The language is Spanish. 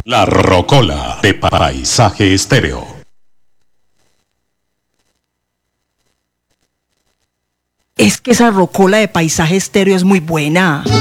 La Rocola de Paisaje Estéreo. Es que esa rocola de Paisaje Estéreo es muy buena.